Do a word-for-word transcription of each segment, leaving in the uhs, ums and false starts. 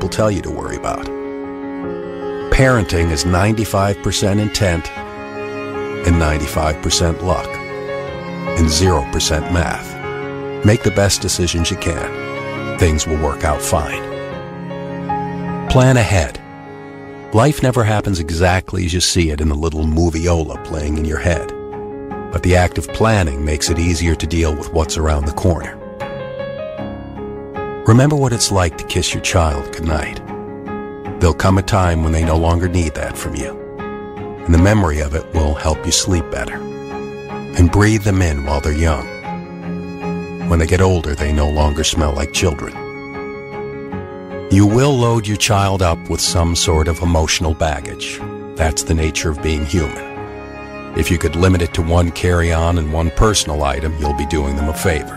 people tell you to worry about. Parenting is ninety-five percent intent and ninety-five percent luck and zero percent math. Make the best decisions you can. Things will work out fine. Plan ahead. Life never happens exactly as you see it in the little movieola playing in your head. But the act of planning makes it easier to deal with what's around the corner. Remember what it's like to kiss your child goodnight. There'll come a time when they no longer need that from you, and the memory of it will help you sleep better. And breathe them in while they're young. When they get older, they no longer smell like children. You will load your child up with some sort of emotional baggage. That's the nature of being human. If you could limit it to one carry-on and one personal item, you'll be doing them a favor.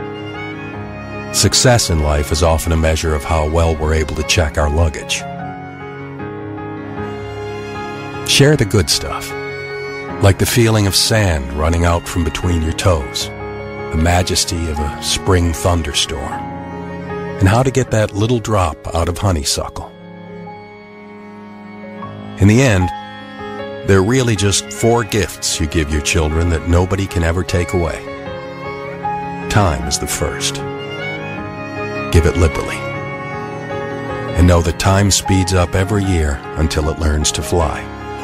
Success in life is often a measure of how well we're able to check our luggage. Share the good stuff, like the feeling of sand running out from between your toes, the majesty of a spring thunderstorm, and how to get that little drop out of honeysuckle. In the end, they're really just four gifts you give your children that nobody can ever take away. Time is the first. Give it liberally. And know that time speeds up every year until it learns to fly.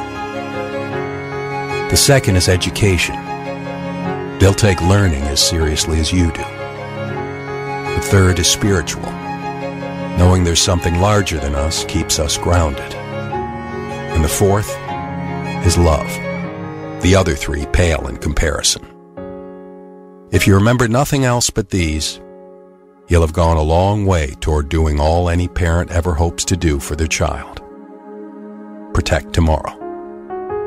The second is education. They'll take learning as seriously as you do. The third is spiritual. Knowing there's something larger than us keeps us grounded. And the fourth is love. The other three pale in comparison. If you remember nothing else but these, you'll have gone a long way toward doing all any parent ever hopes to do for their child. Protect tomorrow.